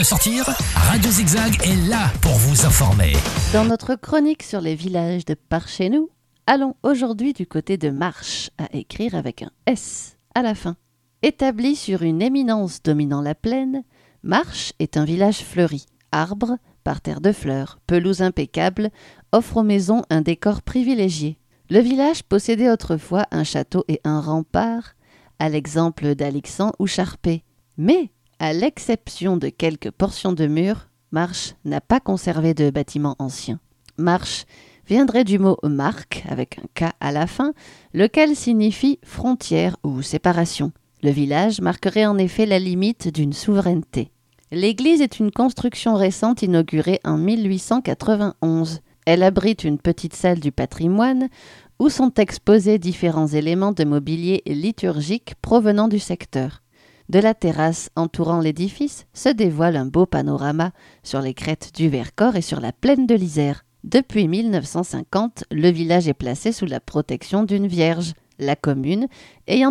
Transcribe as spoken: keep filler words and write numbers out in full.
de sortir? Radio Zigzag est là pour vous informer. Dans notre chronique sur les villages de par chez nous, allons aujourd'hui du côté de Marches, à écrire avec un S à la fin. Établi sur une éminence dominant la plaine, Marches est un village fleuri. Arbres, parterres de fleurs, pelouse impeccable, offrent aux maisons un décor privilégié. Le village possédait autrefois un château et un rempart, à l'exemple d'Alixan ou Charpé. Mais, à l'exception de quelques portions de murs, Marches n'a pas conservé de bâtiments anciens. Marches viendrait du mot « marque » avec un K à la fin, lequel signifie frontière ou séparation. Le village marquerait en effet la limite d'une souveraineté. L'église est une construction récente inaugurée en mille huit cent quatre-vingt-onze. Elle abrite une petite salle du patrimoine où sont exposés différents éléments de mobilier liturgique provenant du secteur. De la terrasse entourant l'édifice se dévoile un beau panorama sur les crêtes du Vercors et sur la plaine de l'Isère. Depuis mille neuf cent cinquante, le village est placé sous la protection d'une vierge, la commune ayant